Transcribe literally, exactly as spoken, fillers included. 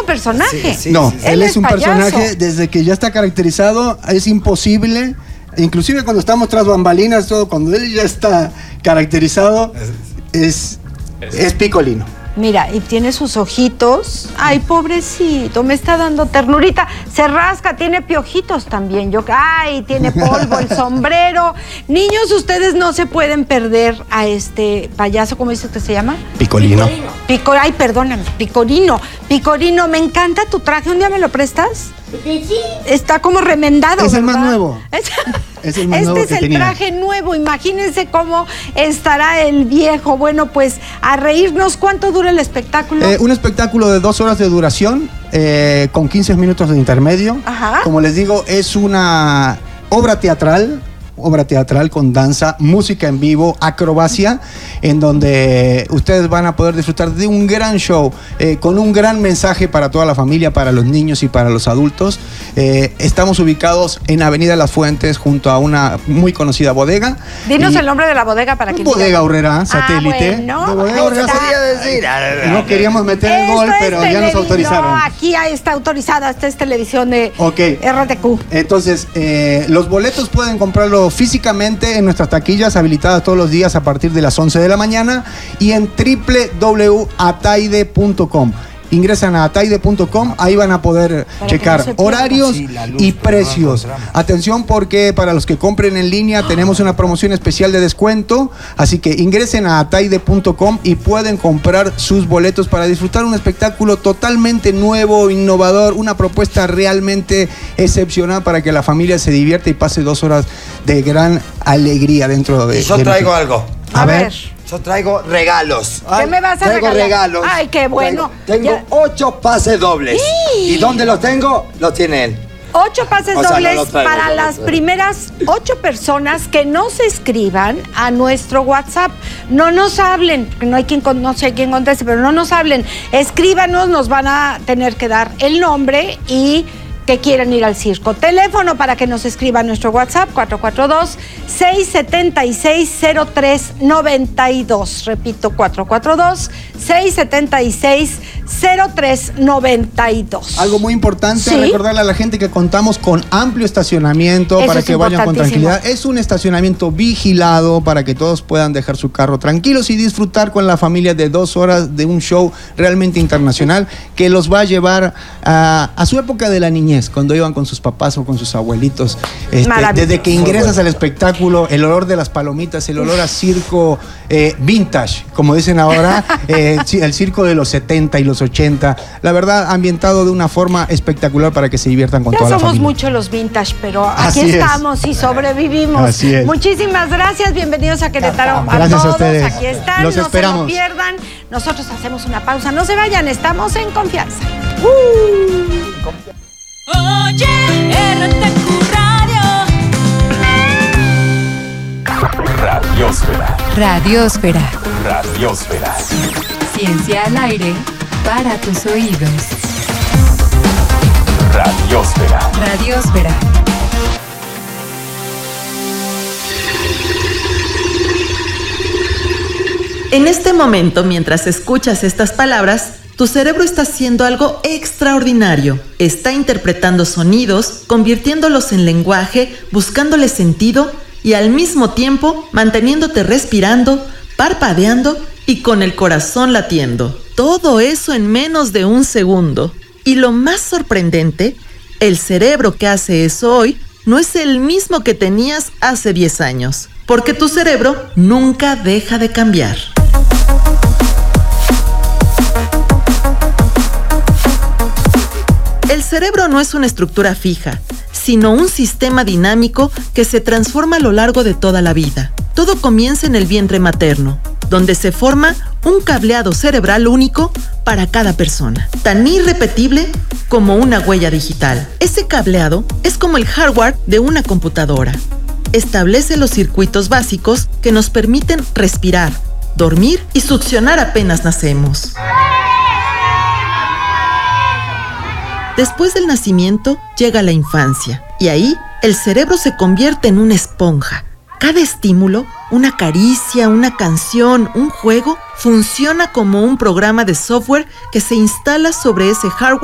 un personaje. Sí, sí, no, sí, sí. él, Él es, es un payaso. personaje desde que ya está caracterizado, es imposible, inclusive cuando estamos tras bambalinas, todo, cuando él ya está caracterizado, es, es Picolino. Mira, y tiene sus ojitos. Ay, pobrecito, me está dando ternurita. Se rasca, tiene piojitos también. Yo, ay, tiene polvo, el sombrero. Niños, ustedes no se pueden perder a este payaso, ¿cómo dices que se llama? Picolino. Pico, ay, perdóname, Picorino. Picorino, me encanta tu traje. ¿Un día me lo prestas? Sí. Está como remendado, Es el ¿verdad? más nuevo. Es, Es el más este nuevo es que el tenía. traje nuevo. Imagínense cómo estará el viejo. Bueno, pues a reírnos. ¿Cuánto dura el espectáculo? Eh, un espectáculo de dos horas de duración, eh, con quince minutos de intermedio. Ajá. Como les digo, es una obra teatral, obra teatral con danza, música en vivo, acrobacia, en donde ustedes van a poder disfrutar de un gran show, eh, con un gran mensaje para toda la familia, para los niños y para los adultos. Eh, estamos ubicados en Avenida Las Fuentes, junto a una muy conocida bodega. Dinos Y- el nombre de la bodega para que Bodega Urrera, satélite. bueno, De Bodega ahí Urrera, está. Quería decir, No queríamos meter el Esto gol, es pero ya nos televi- autorizaron. No, aquí ya está autorizada. Esta es televisión de Ok. R T Q. Entonces, eh, los boletos pueden comprarlo físicamente en nuestras taquillas habilitadas todos los días a partir de las once de la mañana y en doble u doble u doble u punto ataide punto com. Ingresan a ataide punto com, ahí van a poder Para que checar no se pierdan. horarios Sí, la luz, y pero no la precios. encontramos. Atención, porque para los que compren en línea tenemos una promoción especial de descuento, así que ingresen a ataide punto com y pueden comprar sus boletos para disfrutar un espectáculo totalmente nuevo, innovador, una propuesta realmente excepcional para que la familia se divierta y pase dos horas de gran alegría dentro de... Y yo de traigo nuestro- algo. A, A ver. ver. Yo traigo regalos. ¿Qué me vas a traigo regalar? regalos. Ay, qué bueno. Traigo- Tengo Ya. ocho pases dobles. ¡Sí! ¿Y dónde los tengo? Los tiene él. Ocho pases O sea, no dobles lo traigo, para no lo las traigo. primeras ocho personas que nos escriban a nuestro WhatsApp. No nos hablen, porque no hay quien con- no sé quién conteste, pero no nos hablen. Escríbanos, nos van a tener que dar el nombre y que quieran ir al circo. Teléfono para que nos escriban a nuestro WhatsApp, cuatro cuatro dos, seis siete seis, cero tres nueve dos. Repito, cuatro cuatro dos, seis siete seis, cero tres nueve dos. Algo muy importante, Sí. recordarle a la gente que contamos con amplio estacionamiento Eso para es que vayan con importantísimo. tranquilidad. Es un estacionamiento vigilado para que todos puedan dejar su carro tranquilos y disfrutar con la familia de dos horas de un show realmente internacional que los va a llevar a, a su época de la niñez, cuando iban con sus papás o con sus abuelitos. Este, Maravilloso. desde que ingresas al espectáculo, el olor de las palomitas, el olor a circo eh, vintage, como dicen ahora, eh, sí, el circo de los setenta y los ochenta. La verdad, ambientado de una forma espectacular para que se diviertan con Ya toda la somos familia. muchos los vintage, pero aquí Así es. estamos y sobrevivimos. Así es. Muchísimas gracias, bienvenidos a Querétaro. Gracias a todos, ustedes. aquí están, Los no esperamos. se lo pierdan. Nosotros hacemos una pausa, no se vayan, estamos en confianza. Oye, R T Q Radio. Radiosfera. Radiosfera. Radiosfera. Ciencia al aire para tus oídos. Radiosfera. Radiosfera. En este momento, mientras escuchas estas palabras, tu cerebro está haciendo algo extraordinario. Está interpretando sonidos, convirtiéndolos en lenguaje, buscándole sentido y al mismo tiempo manteniéndote respirando, parpadeando y con el corazón latiendo. Todo eso en menos de un segundo. Y lo más sorprendente, el cerebro que hace eso hoy no es el mismo que tenías hace diez años, porque tu cerebro nunca deja de cambiar. El cerebro no es una estructura fija, sino un sistema dinámico que se transforma a lo largo de toda la vida. Todo comienza en el vientre materno, donde se forma un cableado cerebral único para cada persona, tan irrepetible como una huella digital. Ese cableado es como el hardware de una computadora. Establece los circuitos básicos que nos permiten respirar, dormir y succionar apenas nacemos. Después del nacimiento llega la infancia y ahí el cerebro se convierte en una esponja. Cada estímulo, una caricia, una canción, un juego, funciona como un programa de software que se instala sobre ese hardware